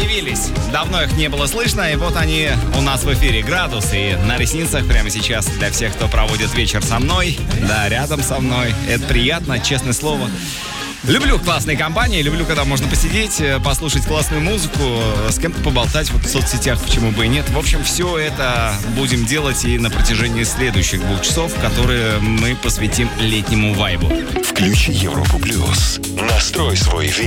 появились. Давно их не было слышно, и вот они у нас в эфире. Градус и на ресницах прямо сейчас для всех, кто проводит вечер со мной. Да, рядом со мной. Это приятно, честное слово. Люблю классные компании, люблю, когда можно посидеть, послушать классную музыку, с кем-то поболтать вот в соцсетях, почему бы и нет. В общем, все это будем делать и на протяжении следующих 2 часов, которые мы посвятим летнему вайбу. Включи Европу Плюс. Настрой свой вечер.